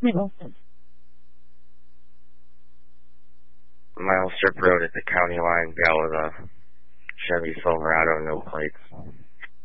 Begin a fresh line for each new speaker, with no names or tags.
Mile strip road at the county line, gal with a Chevy Silverado, no plates.